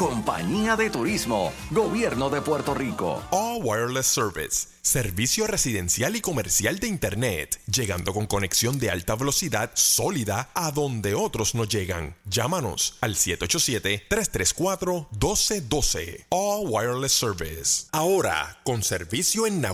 Compañía de Turismo, Gobierno de Puerto Rico. All Wireless Service, servicio residencial y comercial de Internet, llegando con conexión de alta velocidad sólida a donde otros no llegan. Llámanos al 787-334-1212. All Wireless Service. Ahora, con servicio en